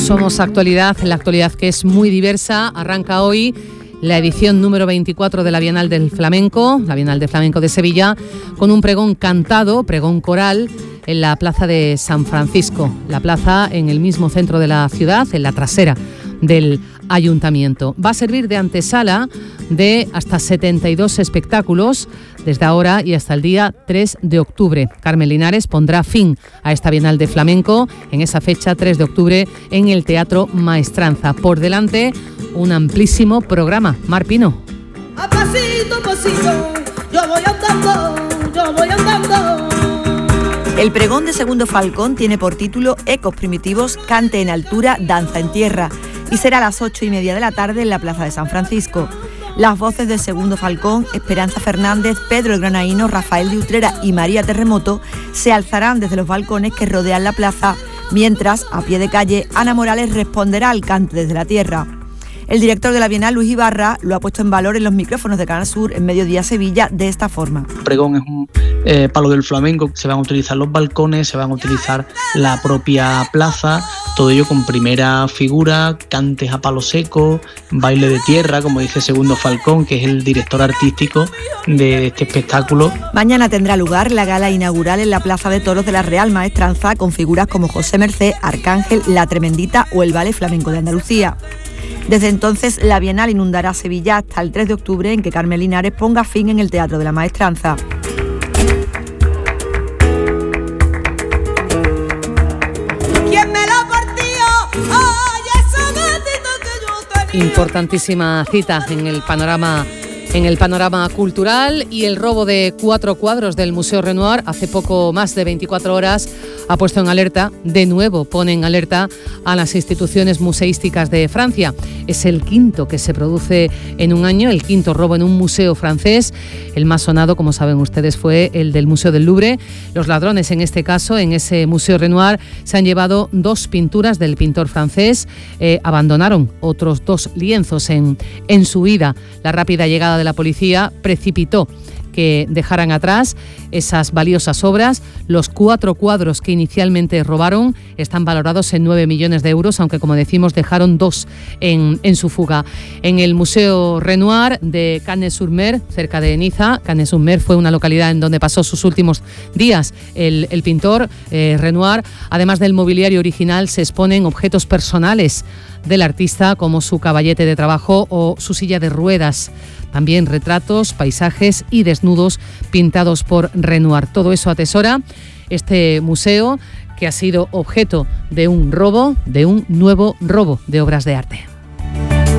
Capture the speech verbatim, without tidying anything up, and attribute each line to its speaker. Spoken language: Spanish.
Speaker 1: Somos actualidad, la actualidad que es muy diversa. Arranca hoy la edición número veinticuatro de la Bienal del Flamenco, la Bienal de Flamenco de Sevilla, con un pregón cantado, pregón coral, en la plaza de San Francisco, la plaza en el mismo centro de la ciudad, en la trasera del ayuntamiento. Va a servir de antesala de hasta setenta y dos espectáculos desde ahora y hasta el día tres de octubre. Carmen Linares pondrá fin a esta Bienal de Flamenco en esa fecha, tres de octubre, en el Teatro Maestranza. Por delante, un amplísimo programa. Mar Pino.
Speaker 2: A pasito, pasito, yo voy andando, yo voy andando.
Speaker 3: El pregón de Segundo Falcón tiene por título Ecos primitivos, cante en altura, danza en tierra, y será a las ocho y media de la tarde en la Plaza de San Francisco. Las voces de Segundo Falcón, Esperanza Fernández, Pedro el Granaíno, Rafael de Utrera y María Terremoto se alzarán desde los balcones que rodean la plaza, mientras, a pie de calle, Ana Morales responderá al cante desde la tierra. El director de la Bienal, Luis Ibarra, lo ha puesto en valor en los micrófonos de Canal Sur en Mediodía Sevilla de esta forma.
Speaker 4: El pregón es un eh, palo del flamenco, se van a utilizar los balcones, se van a utilizar la propia plaza, todo ello con primera figura, cantes a palo seco, baile de tierra, como dice Segundo Falcón, que es el director artístico de este espectáculo.
Speaker 3: Mañana tendrá lugar la gala inaugural en la Plaza de Toros de la Real Maestranza con figuras como José Mercé, Arcángel, La Tremendita o el Ballet Flamenco de Andalucía. Desde entonces, la Bienal inundará Sevilla hasta el tres de octubre, en que Carmen Linares ponga fin en el Teatro de la Maestranza.
Speaker 2: ¿Quién me lo partió? Ay, ese gatito que yo tenía.
Speaker 1: Importantísima cita en el panorama en el panorama cultural, y el robo de cuatro cuadros del Museo Renoir hace poco más de veinticuatro horas ha puesto en alerta, de nuevo pone en alerta a las instituciones museísticas de Francia. Es el quinto que se produce en un año, el quinto robo en un museo francés. El más sonado, como saben ustedes, fue el del Museo del Louvre. Los ladrones, en este caso, en ese Museo Renoir, se han llevado dos pinturas del pintor francés, eh, abandonaron otros dos lienzos en, en su huida. La rápida llegada de la policía precipitó que dejaran atrás esas valiosas obras. Los cuatro cuadros que inicialmente robaron están valorados en nueve millones de euros, aunque, como decimos, dejaron dos en, en su fuga. En el Museo Renoir de Cannes-sur-Mer, cerca de Niza, Cannes-sur-Mer fue una localidad en donde pasó sus últimos días el, el pintor eh, Renoir. Además del mobiliario original, se exponen objetos personales del artista, como su caballete de trabajo o su silla de ruedas. También retratos, paisajes y desnudos pintados por Renoir. Todo eso atesora este museo, que ha sido objeto de un robo, de un nuevo robo de obras de arte.